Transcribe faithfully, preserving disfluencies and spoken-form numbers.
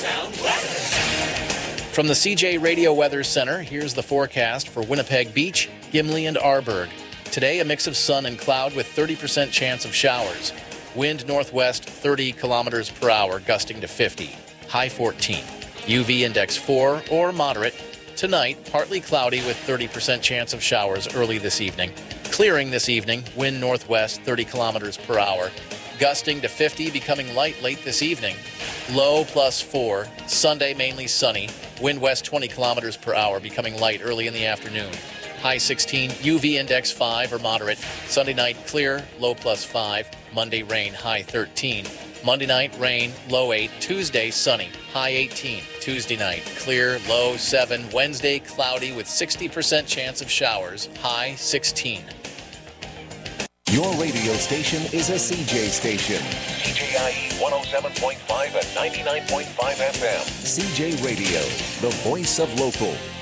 Sound weather. From the C J Radio Weather Center, here's the forecast for Winnipeg Beach, Gimli, and Arborg. Today, a mix of sun and cloud with thirty percent chance of showers. Wind northwest thirty kilometers per hour, gusting to fifty. High fourteen. U V index four or moderate. Tonight, partly cloudy with thirty percent chance of showers early this evening. Clearing this evening, wind northwest thirty kilometers per hour. Gusting to fifty, becoming light late this evening. Low plus four. Sunday mainly sunny. Wind west twenty kilometers per hour, becoming light early in the afternoon. High sixteen. U V index five or moderate. Sunday night clear. Low plus five. Monday rain. High thirteen. Monday night rain. Low eight. Tuesday sunny. High eighteen. Tuesday night clear. Low seven. Wednesday cloudy with sixty percent chance of showers. High sixteen. Your radio station is a C J station. C J I E one oh seven point five and ninety-nine point five F M. C J Radio, the voice of local.